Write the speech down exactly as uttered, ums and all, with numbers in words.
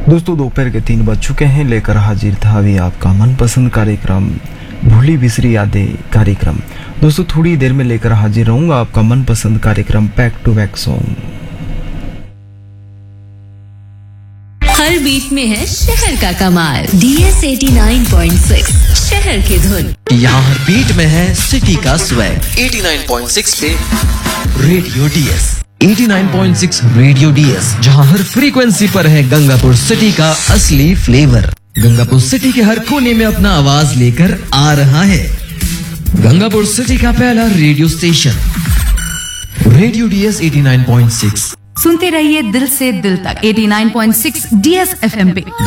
दोस्तों दोपहर के तीन बज चुके हैं, लेकर हाजिर था अभी आपका मनपसंद कार्यक्रम भूली बिसरी यादें कार्यक्रम। दोस्तों थोड़ी देर में लेकर हाजिर रहूंगा आपका मनपसंद कार्यक्रम back to back song. Her beat में है शहर का कमाल। D S eighty nine point six शहर की धुन। यहाँ हर बीट में है सिटी का swag. Eighty nine point six पे radio DS. Eighty nine point six radio DS, जहाँ हर फ्रीक्वेंसी पर है गंगापुर सिटी का असली फ्लेवर। गंगापुर सिटी के हर कोने में अपना आवाज लेकर आ रहा है गंगापुर सिटी का पहला radio station radio DS eighty nine point six. सुनते रहिए दिल से दिल तक eighty nine point six DS FM पे।